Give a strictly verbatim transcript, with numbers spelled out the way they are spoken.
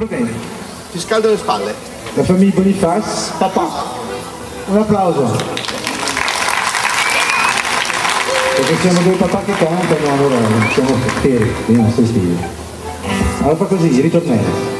Va bene. Ti scaldo le spalle. La famiglia Bonifaz, papà. Un applauso. Perché siamo due papà che cantano, allora siamo fieri dei nostri stili. Allora fa così, ritornello.